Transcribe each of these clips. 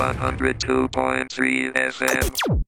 102.3 FM.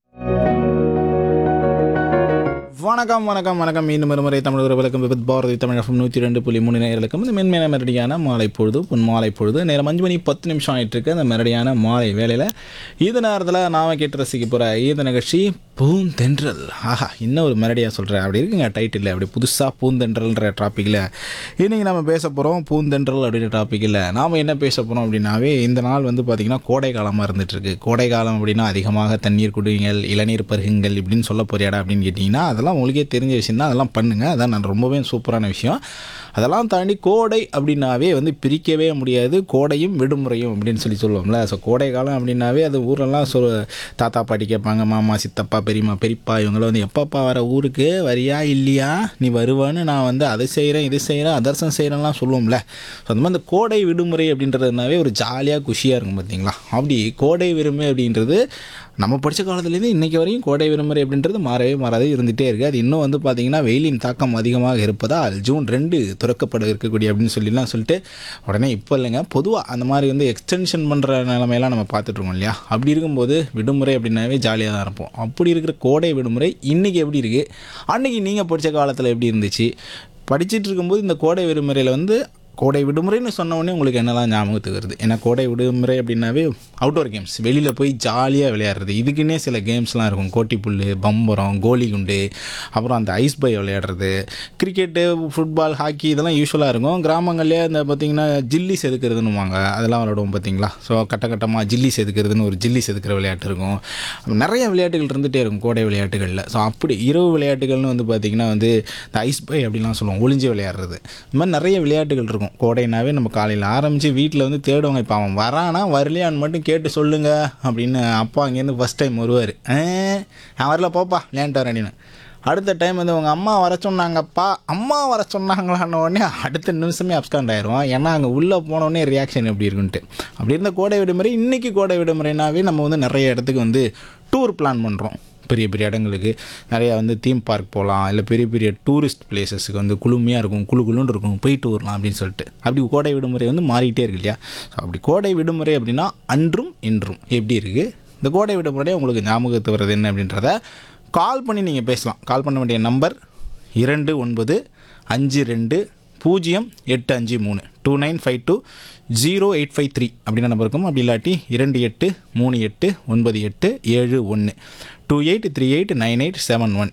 வணக்கம் வணக்கம் வணக்கம் மீண்டும் ஒருமுறை தமிழ் உறவுகளுக்கும் விபத் பாரதி தமிழகம் 102.3 நேயர்களுக்கும் இந்த மென்மையான மெரடியான மாலை பொழுது மாலை பொழுது நேரம் 5 மணி 10 நிமிஷம் ஆகிட்டு இருக்கு. அந்த மெரடியான மாலை வேலையில் இந்த நேரத்தில் நாம் கேட்டு ரசிக்க போகிற இந்த நிகழ்ச்சி பூந்தென்றல். ஆஹா, இன்னும் ஒரு மெரடியாக சொல்கிறேன் அப்படி இருக்குங்க டைட்டில். அப்படி புதுசாக பூந்தென்றல்ன்ற டாப்பிக்கில் இன்றைக்கி நம்ம பேச போகிறோம். பூந்தென்றல் அப்படின்ற டாப்பிக்கில் நாம் என்ன பேச போகிறோம் அப்படின்னாவே இந்த நாள் வந்து பார்த்திங்கன்னா கோடை காலமாக இருந்துகிட்ருக்கு. கோடை காலம் அப்படின்னா அதிகமாக தண்ணீர் குடியுங்கள், இளநீர் பருகுங்கள் இப்படின்னு சொல்ல போறியாடா அப்படின்னு கேட்டிங்கன்னா அதெல்லாம் உங்களுக்கே தெரிஞ்ச விஷயம் தான். அதெல்லாம் பண்ணுங்கள், அதான் நான் ரொம்பவே சூப்பரான விஷயம். அதெல்லாம் தாண்டி கோடை அப்படின்னாவே வந்து பிரிக்கவே முடியாது. கோடையும் விடுமுறையும் அப்படின்னு சொல்லுவோம்ல. ஸோ கோடை காலம் அப்படின்னாவே அது ஊரெல்லாம் தாத்தா பாட்டி கேட்பாங்க, மாமா சித்தப்பா பெரியம்மா பெரியப்பா இவங்களாம் வந்து எப்பப்பா வர ஊருக்கு வரியா இல்லையா, நீ வருவான்னு நான் வந்து அதை செய்கிறேன் இது செய்கிறேன் அதர்சம் செய்கிறேன்லாம் சொல்லுவோம்ல. ஸோ அந்த மாதிரி இந்த கோடை விடுமுறை அப்படின்றதுனாவே ஒரு ஜாலியாக குஷியாக இருக்கும் பார்த்தீங்களா. அப்படி கோடை விடுமுறை அப்படின்றது நம்ம படித்த காலத்துலேருந்து இன்றைக்கி வரையும் கோடை விடுமுறை அப்படின்றது மாறவே மாறாது இருந்துகிட்டே இருக்குது. அது இன்னும் வந்து பார்த்திங்கன்னா வெயிலின் தாக்கம் அதிகமாக இருப்பதால் ஜூன் 2 துறக்கப்பட இருக்கக்கூடிய அப்படின்னு சொல்லிட்டு உடனே இப்போ இல்லைங்க, பொதுவாக அந்த மாதிரி வந்து எக்ஸ்டென்ஷன் பண்ணுற நிலைமையெல்லாம் நம்ம பார்த்துட்ருக்கோம் இல்லையா. அப்படி இருக்கும்போது விடுமுறை அப்படின்னாவே ஜாலியாக தான் இருப்போம். அப்படி இருக்கிற கோடை விடுமுறை இன்றைக்கி எப்படி இருக்குது, அன்றைக்கி நீங்கள் படித்த காலத்தில் எப்படி இருந்துச்சு, படிச்சுட்டு இருக்கும்போது இந்த கோடை விடுமுறையில் வந்து கோடை விடுமுறைன்னு சொன்ன உடனே உங்களுக்கு என்னெல்லாம் ஞாபகத்துக்கு வருது? ஏன்னா கோடை விடுமுறை அப்படின்னாவே அவுட்டோர் கேம்ஸ், வெளியில் போய் ஜாலியாக விளையாடுறது. இதுக்குன்னே சில கேம்ஸ்லாம் இருக்கும். கோட்டிப்புல், பம்பரம், கோலி குண்டு, அப்புறம் அந்த ஐஸ் பை விளையாடுறது, கிரிக்கெட்டு, ஃபுட்பால், ஹாக்கி இதெல்லாம் யூஸ்வலாக இருக்கும். கிராமங்கள்லேயே இந்த பார்த்திங்கன்னா ஜில்லி செதுக்கிறதுன்னுவாங்க, அதெல்லாம் விளையாடுவோம் பார்த்தீங்களா. ஸோ கட்டமாக ஜில்லி செதுக்கிறதுன்னு ஒரு ஜில்லி செதுக்கிற விளையாட்டு இருக்கும். நிறைய விளையாட்டுகள் இருந்துகிட்டே இருக்கும் கோடை விளையாட்டுகளில். ஸோ அப்படி இரவு விளையாட்டுகள்னு வந்து பார்த்திங்கன்னா வந்து இந்த ஐஸ் பை அப்படிலாம் சொல்லுவோம், ஒளிஞ்சு விளையாடுறது. இந்த மாதிரி நிறைய விளையாட்டுகள் இருக்கும். கோடைனாவே நம்ம காலையில் ஆரம்பித்து வீட்டில் வந்து தேடுவாங்க. இப்போ அவன் வரானா வரலையான்னு மட்டும் கேட்டு சொல்லுங்க அப்படின்னு அப்பா அங்கேருந்து ஃபஸ்ட் டைம் வருவார். நான் வரல போப்பா விளையாண்டு வரேன் அப்படின்னு. அடுத்த டைம் வந்து உங்கள் அம்மா வர சொன்னாங்கப்பா, அம்மா வர சொன்னாங்களான்னு உடனே அடுத்த நிமிஷமே அப்ஸ்காண்ட் ஆயிடுவோம். ஏன்னா அங்கே உள்ளே போனோடனே ரியாக்ஷன் எப்படி இருக்குன்ட்டு. அப்படி இருந்த கோடை விடுமுறை இன்றைக்கி கோடை விடுமுறைனாவே நம்ம வந்து நிறைய இடத்துக்கு வந்து டூர் பிளான் பண்ணுறோம். பெரிய பெரிய இடங்களுக்கு நிறையா வந்து தீம் பார்க் போகலாம், இல்லை பெரிய பெரிய டூரிஸ்ட் பிளேஸஸுக்கு வந்து குளுமையாக இருக்கும், குளுன்னு இருக்கும், போயிட்டு வரலாம் அப்படின்னு சொல்லிட்டு. அப்படி கோடை விடுமுறை வந்து மாறிக்கிட்டே இருக்கு இல்லையா. ஸோ அப்படி கோடை விடுமுறை அப்படின்னா அன்றும் இன்றும் எப்படி இருக்குது, இந்த கோடை விடுமுறை உங்களுக்கு ஞாபகத்து வர்றது என்ன அப்படின்றத கால் பண்ணி நீங்கள் பேசலாம். கால் பண்ண வேண்டிய நம்பர் 2952208553 29520853 அப்படின்னா நம்பர் இருக்கும். அப்படி இல்லாட்டி 28389871 28389871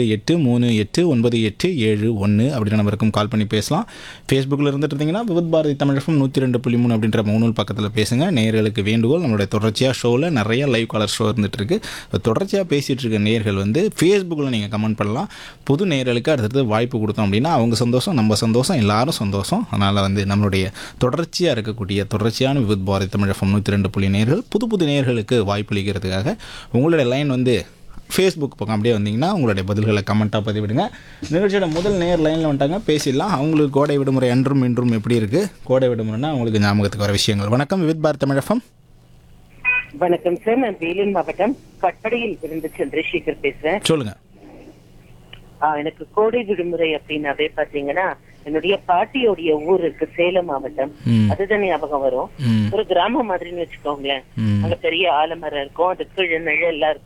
28389871 அப்படின்ற நம்பருக்கும் கால் பண்ணி பேசலாம். ஃபேஸ்புக்கில் இருந்துட்டு இருந்தீங்கன்னா விபத் பாரதி தமிழகம் 102.3 அப்படின்ற முகநூல் பக்கத்தில் பேசுங்க. நேயர்களுக்கு வேண்டுகோள், நம்மளுடைய தொடர்ச்சியாக ஷோவில் நிறைய லைவ் காலர் ஷோ இருந்துகிட்டு இருக்குது. தொடர்ச்சியாக பேசிகிட்டு இருக்க நேயர்கள் வந்து ஃபேஸ்புக்கில் நீங்கள் கமெண்ட் பண்ணலாம். புது நேயர்களுக்கு அடுத்தது வாய்ப்பு கொடுத்தோம் அப்படின்னா அவங்க சந்தோஷம், நம்ம சந்தோஷம், எல்லாரும் சந்தோஷம். அதனால் வந்து நம்மளுடைய தொடர்ச்சியாக இருக்கக்கூடிய தொடர்ச்சியான விபத் பாரதி தமிழகம் 102 நேயர்கள் புது நேயர்களுக்கு வாய்ப்பு அளிக்கிறதுக்காக உங்களுடைய லைன் வந்து ஃபேஸ்புக் பக்கம் அப்படியே வந்தீங்கன்னா உங்களுடைய பதில்களை கமெண்ட்டாக பதிவிடுங்க. நிகழ்ச்சியோட முதல் நேர் லைனில் வந்துட்டாங்க, பேசிடலாம். அவங்களுக்கு கோடை விடுமுறை அன்றும் இன்றும் எப்படி இருக்குது, கோடை விடுமுறைனா அவங்களுக்கு ஞாபகத்துக்கு வர விஷயங்கள். வணக்கம் விவித் பாரதி தமிழகம். வணக்கம் சார், நான் வேலூர் மாவட்டம் கட்டடையில் இருந்து சந்திரசேகர் பேசுறேன். சொல்லுங்க. எனக்கு கோடை விடுமுறை அப்படின்னாவே பாத்தீங்கன்னா என்னுடைய பாட்டியோடைய ஊர் இருக்கு சேலம் மாவட்டம், அதுதான் ஞாபகம் வரும். ஒரு கிராமம் மாதிரின்னு வச்சுக்கோங்களேன். அங்க பெரிய ஆலமரம் இருக்கும், அது கீழே நிழல் எல்லாம் இருக்கும்.